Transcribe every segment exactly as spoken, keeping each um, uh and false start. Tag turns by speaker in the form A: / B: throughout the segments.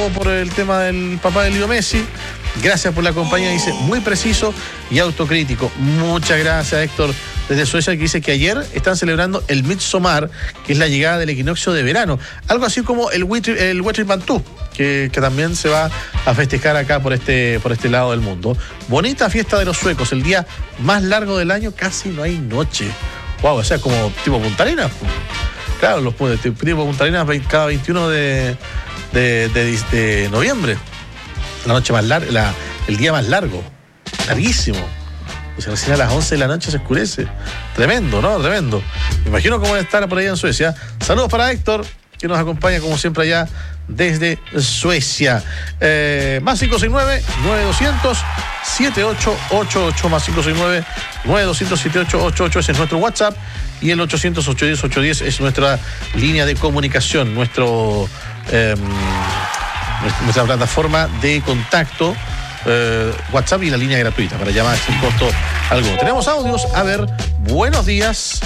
A: todo por el tema del papá de Leo Messi. Gracias por la compañía, dice, muy preciso y autocrítico. Muchas gracias, Héctor, desde Suecia, que dice que ayer están celebrando el Midsommar, que es la llegada del equinoccio de verano. Algo así como el Huitri, el Huitzilopochtli, que, que también se va a festejar acá por este, por este lado del mundo. Bonita fiesta de los suecos, el día más largo del año, casi no hay noche. Wow, o sea, como tipo Punta Arenas. Claro, los tipo Punta Arenas cada veintiuno de, de, de, de noviembre. La noche más larga, la, el día más largo, larguísimo. O sea, recién a las once de la noche se oscurece. Tremendo, ¿no? Tremendo. Me imagino cómo van a estar por ahí en Suecia. Saludos para Héctor, que nos acompaña como siempre allá desde Suecia. Eh, más cinco seis nueve, nueve dos cero cero, siete ocho ocho ocho, más cinco seis nueve, nueve dos cero cero, siete ocho ocho ocho, ese es nuestro WhatsApp, y el ochocientos, ochocientos diez, ochocientos diez es nuestra línea de comunicación, nuestro... Eh, nuestra plataforma de contacto, eh, WhatsApp y la línea gratuita para llamar sin costo alguno. Tenemos audios, a ver, buenos días.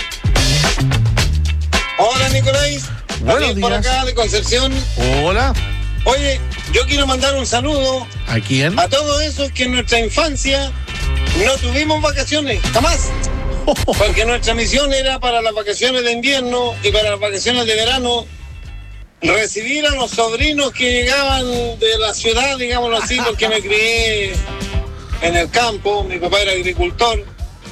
B: Hola, Nicolás.
A: Buenos días.
B: Por acá de Concepción.
A: Hola.
B: Oye, yo quiero mandar un saludo.
A: ¿A quién?
B: A todos esos que en nuestra infancia no tuvimos vacaciones, jamás. Porque nuestra misión era para las vacaciones de invierno y para las vacaciones de verano recibir a los sobrinos que llegaban de la ciudad, digámoslo así, porque me crié en el campo, mi papá era agricultor.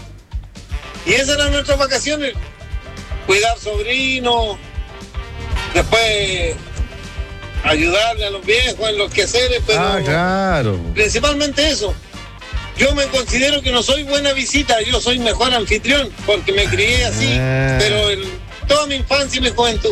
B: Y esas eran nuestras vacaciones, cuidar sobrinos, después ayudarle a los viejos en los quehaceres, pero
A: ah, claro.
B: Principalmente eso. Yo me considero que no soy buena visita, yo soy mejor anfitrión, porque me crié así, eh. pero el, toda mi infancia y mi juventud.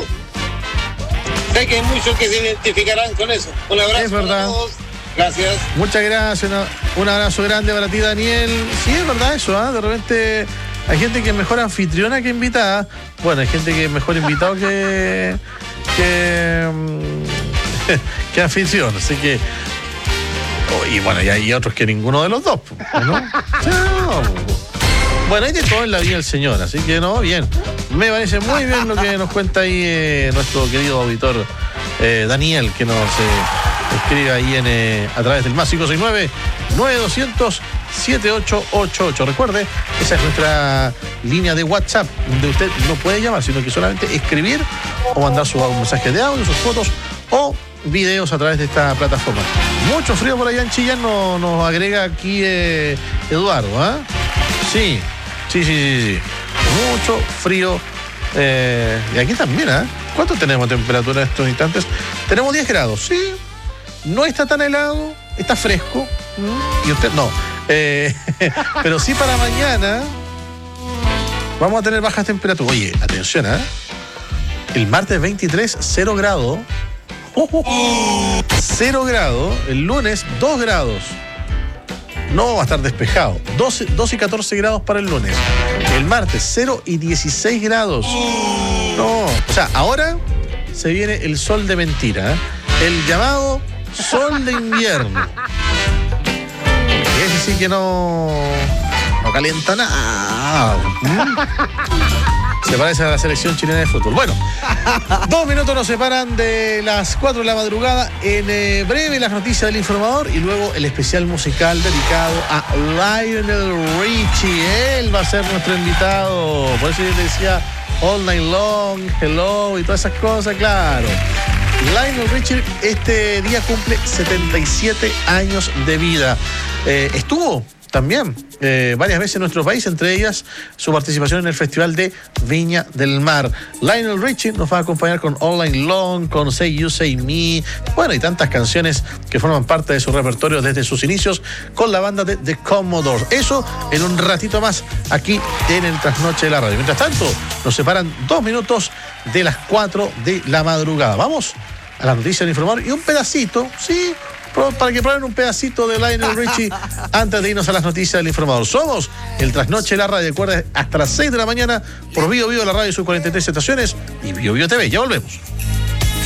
B: Sé que hay muchos que se identificarán con eso. Un abrazo
A: es verdad.
B: Para todos. Gracias.
A: Muchas gracias. Una, un abrazo grande para ti, Daniel. Sí, es verdad eso, ¿eh? De repente hay gente que es mejor anfitriona que invitada. Bueno, hay gente que es mejor invitado que... que, que anfitrión. Así que... Oh, y bueno, y hay otros que ninguno de los dos, ¿no? No. Bueno, hay de todo en la vida del señor, así que no, bien. Me parece muy bien lo que nos cuenta ahí eh, nuestro querido auditor eh, Daniel, que nos eh, escribe ahí en, eh, a través del más cinco seis nueve, nueve dos cero cero, siete ocho ocho ocho. Recuerde, esa es nuestra línea de WhatsApp, donde usted no puede llamar, sino que solamente escribir o mandar sus mensajes de audio, sus fotos o videos a través de esta plataforma. Mucho frío por allá en Chillán, nos, nos agrega aquí eh, Eduardo, ¿ah? ¿eh? Sí. Sí, sí, sí, sí. Mucho frío. Eh, y aquí también, ¿eh? ¿Cuánto tenemos temperatura en estos instantes? Tenemos diez grados, sí. No está tan helado, está fresco. ¿Mm? Y usted no. Eh, pero sí para mañana vamos a tener bajas temperaturas. Oye, atención, ¿eh? El martes veintitrés, cero grados. Oh, oh, oh. cero grados. El lunes, dos grados. No va a estar despejado. doce, doce y catorce grados para el lunes. El martes, cero y dieciséis grados. No. O sea, ahora se viene el sol de mentira, ¿eh? El llamado sol de invierno. Ese sí que no, no calienta nada. ¿Mm? Se parece a la selección chilena de fútbol. Bueno, dos minutos nos separan de las cuatro de la madrugada. En eh, breve las noticias del informador y luego el especial musical dedicado a Lionel Richie. Él va a ser nuestro invitado. Por eso yo te decía All Night Long, Hello y todas esas cosas, claro. Lionel Richie este día cumple setenta y siete años de vida. Eh, estuvo también eh, varias veces en nuestro país, entre ellas su participación en el Festival de Viña del Mar. Lionel Richie nos va a acompañar con All Night Long, con Say You, Say Me, bueno, y tantas canciones que forman parte de su repertorio desde sus inicios con la banda de The Commodores. Eso en un ratito más aquí en el Trasnoche de la Radio. Mientras tanto, nos separan dos minutos de las cuatro de la madrugada. Vamos a la noticia del informador y un pedacito, sí, para que prueben un pedacito de Lionel Richie antes de irnos a las noticias del informador. Somos el Trasnoche de la Radio. Recuerda, hasta las seis de la mañana por Bio Bio, la radio y sus cuarenta y tres estaciones y Bio Bio T V. Ya volvemos.